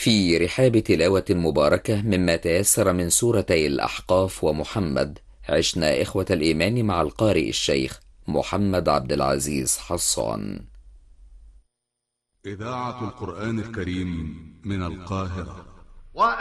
في رحاب تلاوة مباركة مما تيسر من سورتي الأحقاف ومحمد، عشنا إخوة الإيمان مع القارئ الشيخ محمد عبد العزيز حصان. إذاعة القرآن الكريم من القاهرة.